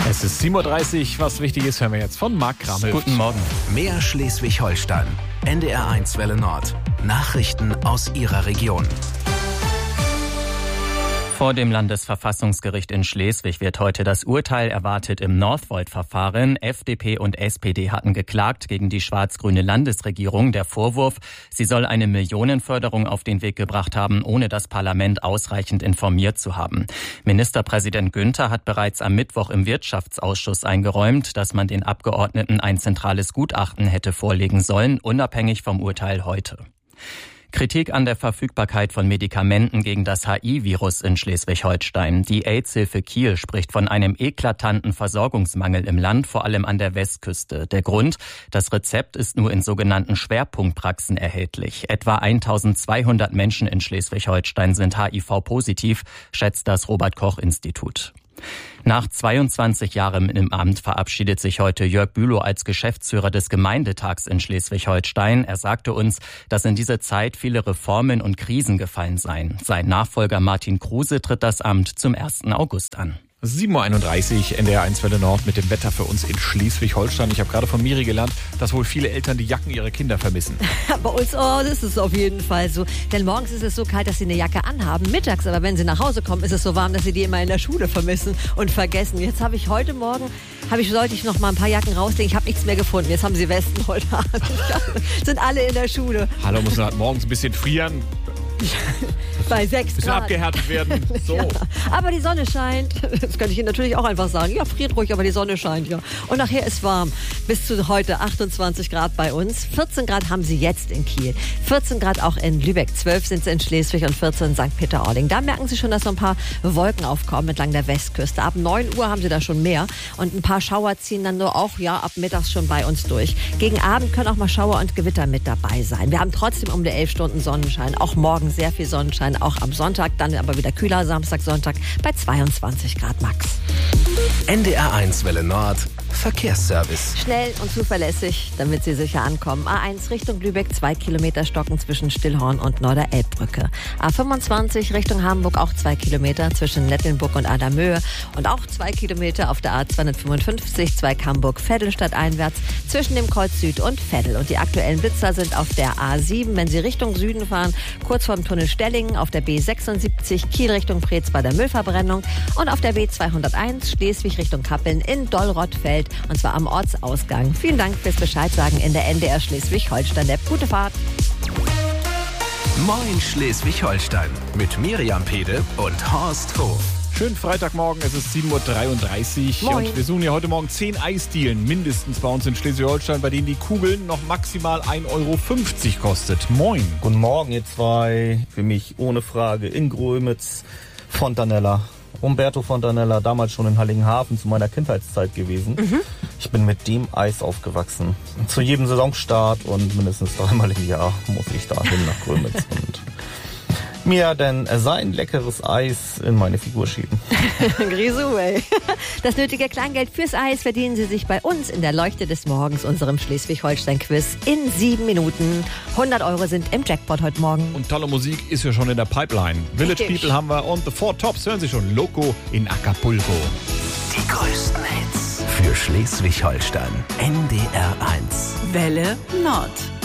Es ist 7.30 Uhr. Was wichtig ist, hören wir jetzt von Marc Kramhöft. Guten Morgen. Mehr Schleswig-Holstein. NDR1 Welle Nord. Nachrichten aus Ihrer Region. Vor dem Landesverfassungsgericht in Schleswig wird heute das Urteil erwartet im Northvolt-Verfahren. FDP und SPD hatten geklagt gegen die schwarz-grüne Landesregierung. Der Vorwurf, sie soll eine Millionenförderung auf den Weg gebracht haben, ohne das Parlament ausreichend informiert zu haben. Ministerpräsident Günther hat bereits am Mittwoch im Wirtschaftsausschuss eingeräumt, dass man den Abgeordneten ein zentrales Gutachten hätte vorlegen sollen, unabhängig vom Urteil heute. Kritik an der Verfügbarkeit von Medikamenten gegen das HIV-Virus in Schleswig-Holstein. Die AIDS-Hilfe Kiel spricht von einem eklatanten Versorgungsmangel im Land, vor allem an der Westküste. Der Grund: das Rezept ist nur in sogenannten Schwerpunktpraxen erhältlich. Etwa 1200 Menschen in Schleswig-Holstein sind HIV-positiv, schätzt das Robert-Koch-Institut. Nach 22 Jahren im Amt verabschiedet sich heute Jörg Bülow als Geschäftsführer des Gemeindetags in Schleswig-Holstein. Er sagte uns, dass in diese Zeit viele Reformen und Krisen gefallen seien. Sein Nachfolger Martin Kruse tritt das Amt zum 1. August an. 7.31 Uhr, NDR1 Welle Nord mit dem Wetter für uns in Schleswig-Holstein. Ich habe gerade von Miri gelernt, dass wohl viele Eltern die Jacken ihrer Kinder vermissen. Bei uns ist es auf jeden Fall so. Denn morgens ist es so kalt, dass sie eine Jacke anhaben. Mittags, aber wenn sie nach Hause kommen, ist es so warm, dass sie die immer in der Schule vermissen und vergessen. Jetzt habe ich heute Morgen, sollte ich noch mal ein paar Jacken rauslegen. Ich habe nichts mehr gefunden. Jetzt haben sie Westen heute Abend. Sind alle in der Schule. Hallo, muss man halt morgens ein bisschen frieren. Bei 6 Grad. Bisschen abgehärtet werden. So. Ja, aber die Sonne scheint. Das könnte ich Ihnen natürlich auch einfach sagen. Ja, friert ruhig, aber die Sonne scheint, ja. Und nachher ist warm. Bis zu heute 28 Grad bei uns. 14 Grad haben Sie jetzt in Kiel. 14 Grad auch in Lübeck. 12 sind es in Schleswig und 14 in St. Peter-Ording. Da merken Sie schon, dass so ein paar Wolken aufkommen entlang der Westküste. Ab 9 Uhr haben Sie da schon mehr. Und ein paar Schauer ziehen dann nur auch, ab mittags schon bei uns durch. Gegen Abend können auch mal Schauer und Gewitter mit dabei sein. Wir haben trotzdem um die 11 Stunden Sonnenschein. Auch morgen sehr viel Sonnenschein. Auch am Sonntag, dann aber wieder kühler, Samstag, Sonntag bei 22 Grad max. NDR1 Welle Nord. Verkehrsservice. Schnell und zuverlässig, damit Sie sicher ankommen. A1 Richtung Lübeck, 2 Kilometer Stocken zwischen Stillhorn und Norderelbbrücke. A25 Richtung Hamburg, auch 2 Kilometer zwischen Nettelnburg und Adamöhe. Und auch 2 Kilometer auf der A255, Zweig Hamburg-Vettel einwärts zwischen dem Kreuz Süd und Veddel. Und die aktuellen Blitzer sind auf der A7, wenn Sie Richtung Süden fahren, kurz vorm Tunnel Stellingen, auf der B76 Kiel Richtung Preetz bei der Müllverbrennung und auf der B201 Schleswig Richtung Kappeln in Dollrottfeld. Und zwar am Ortsausgang. Vielen Dank fürs Bescheid sagen in der NDR Schleswig-Holstein-App. Gute Fahrt. Moin Schleswig-Holstein mit Miriam Pede und Horst Hof. Schönen Freitagmorgen, es ist 7.33 Uhr. Moin. Und wir suchen ja heute Morgen 10 Eisdielen, mindestens bei uns in Schleswig-Holstein, bei denen die Kugeln noch maximal 1,50 Euro kostet. Moin. Guten Morgen, ihr zwei. Für mich ohne Frage in Grömitz, Fontanella. Umberto Fontanella, damals schon in Halligenhafen zu meiner Kindheitszeit gewesen. Ich bin mit dem Eis aufgewachsen. Zu jedem Saisonstart und mindestens 3-mal im Jahr muss ich da hin nach Grömitz und mir denn sein leckeres Eis in meine Figur schieben. Grisouey. Das nötige Kleingeld fürs Eis verdienen Sie sich bei uns in der Leuchte des Morgens, unserem Schleswig-Holstein-Quiz, in 7 Minuten. 100 Euro sind im Jackpot heute Morgen. Und tolle Musik ist ja schon in der Pipeline. Village Richtig. People haben wir und The Four Tops hören Sie schon. Loco in Acapulco. Die größten Hits für Schleswig-Holstein. NDR1. Welle Nord.